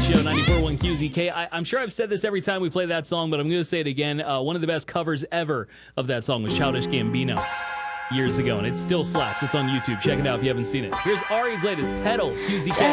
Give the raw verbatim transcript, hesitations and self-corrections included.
Show, ninety-four point one Q Z K. I, I'm sure I've said this every time we play that song, but I'm going to say it again. Uh, one of the best covers ever of that song was Childish Gambino years ago, and it still slaps. It's on YouTube. Check it out if you haven't seen it. Here's Ari's latest, Pedal, Q Z K.